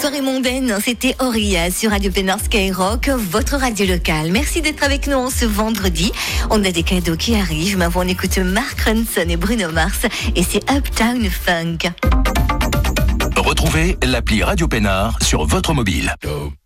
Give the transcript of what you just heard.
soirée mondaine, c'était Auria sur Radio Pénard Skyrock, votre radio locale. Merci d'être avec nous ce vendredi. On a des cadeaux qui arrivent, mais avant on écoute Mark Ronson et Bruno Mars et c'est Uptown Funk. Retrouvez l'appli Radio Pénard sur votre mobile.